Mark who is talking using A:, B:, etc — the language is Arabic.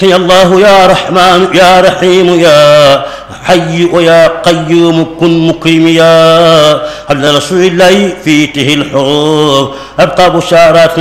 A: يا الله يا رحمن يا رحيم يا حي ويا قيوم كن مكرم يا على رسول الله فيته الحروب أبقى بشارات